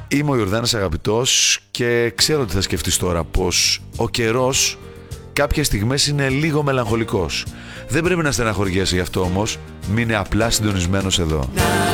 Είμαι ο Ιορδάνης Αγαπητός και ξέρω ότι θα σκεφτείς τώρα πως ο καιρός κάποιες στιγμές είναι λίγο μελαγχολικός. Δεν πρέπει να στεναχωριέσαι γι' αυτό όμως, μείνε απλά συντονισμένος εδώ.